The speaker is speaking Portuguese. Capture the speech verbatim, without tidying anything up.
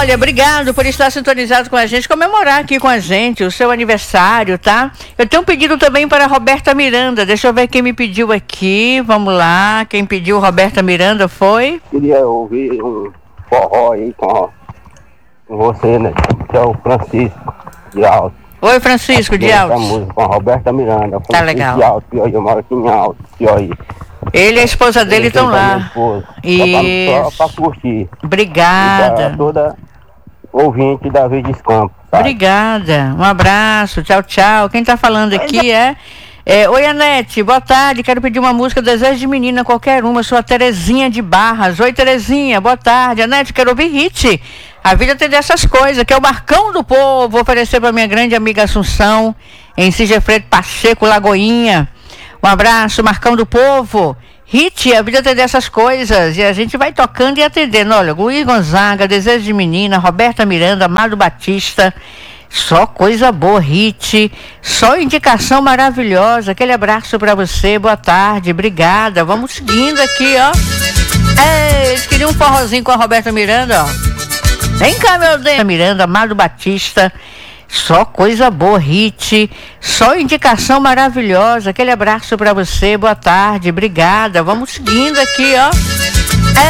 Olha, obrigado por estar sintonizado com a gente, comemorar aqui com a gente o seu aniversário, tá? Eu tenho um pedido também para a Roberta Miranda. Deixa eu ver quem me pediu aqui. Vamos lá. Quem pediu Roberta Miranda foi? Queria ouvir um forró aí com, com você, né? Que é o Francisco de Alto. Oi, Francisco de Alto. Essa música com a Roberta Miranda. Francisco Tá legal. De Alto, Piauí, eu moro aqui em Alto, Piauí. Ele e a esposa dele estão lá. Isso. Só pra curtir. Obrigada. E pra toda ouvinte da Verdes Campos. Sabe? Obrigada. Um abraço. Tchau, tchau. Quem tá falando aqui é... é Oi, Anete. Boa tarde. Quero pedir uma música Desejo de Menina, qualquer uma. Sou a Terezinha de Barras. Oi, Terezinha. Boa tarde. Anete, quero ouvir hit. A vida tem dessas coisas, que é o Marcão do Povo. Vou oferecer pra minha grande amiga Assunção, em Sigefredo Pacheco, Lagoinha. Um abraço, Marcão do Povo. Hit, a vida tem dessas coisas. E a gente vai tocando e atendendo. Olha, Luiz Gonzaga, Desejo de Menina, Roberta Miranda, Amado Batista. Só coisa boa, hit. Só indicação maravilhosa. Aquele abraço pra você, boa tarde, obrigada. Vamos seguindo aqui, ó. Ei, eles queriam um forrozinho com a Roberta Miranda, ó. Vem cá, meu Deus. Miranda, Amado Batista. Só coisa boa, hit. Só indicação maravilhosa. Aquele abraço pra você, boa tarde, obrigada. Vamos seguindo aqui, ó.